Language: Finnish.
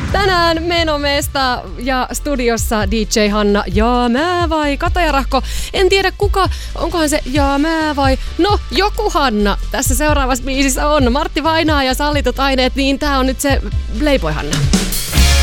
Tänään Menomesta ja studiossa DJ Hanna ja mä vai Kata ja Rahko. En tiedä kuka, onkohan se ja mä vai no joku Hanna. Tässä seuraavassa biisissä on Martti Vainaa ja Sallitut aineet, niin tää on nyt se Playboy Hanna.